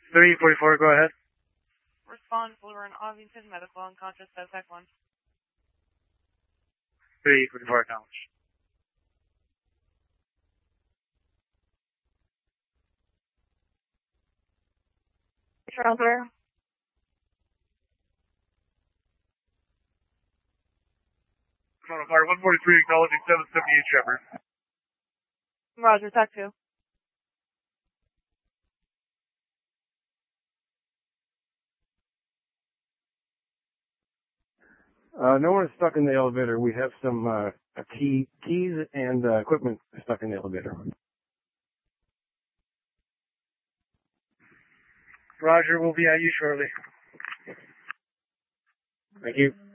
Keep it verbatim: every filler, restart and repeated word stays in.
three forty-four, go ahead. Respond, Fuller and Ovington, medical unconscious, Tech one. three forty-four, acknowledge. Transfer. Come on, fire one forty-three, acknowledging seven seventy-eight Shepard. Roger, Tech two. Uh, no one is stuck in the elevator. We have some uh, key, keys and uh, equipment stuck in the elevator. Roger, we'll be at you shortly. Thank you.